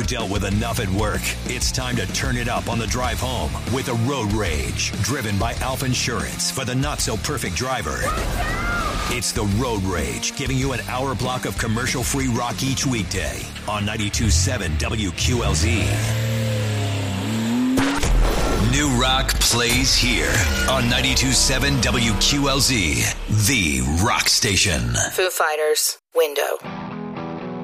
dealt with enough at work. It's time to turn it up on the drive home with a Road Rage, driven by Alpha Insurance for the not-so-perfect driver. It's the Road Rage, giving you an hour block of commercial-free rock each weekday on 92.7 WQLZ. New rock plays here on 92.7 WQLZ, the rock station. Foo Fighters, Window.